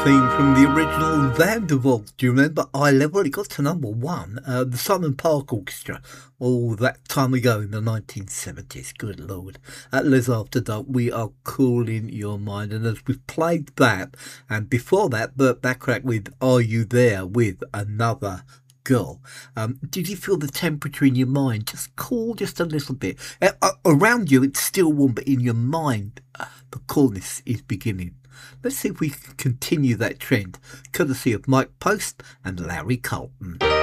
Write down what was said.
theme from the original Vanderbilt. Do you remember I Level? It got to number one. The Simon Park Orchestra, all that time ago in the 1970s. Good Lord. At Les After Dark, we are cooling your mind. And as we've played that, and before that, Burt Bacharach with Are You There? With Another Girl. Did you feel the temperature in your mind just cool just a little bit? Around you, it's still warm, but in your mind, the coolness is beginning. Let's see if we can continue that trend, courtesy of Mike Post and Larry Carlton.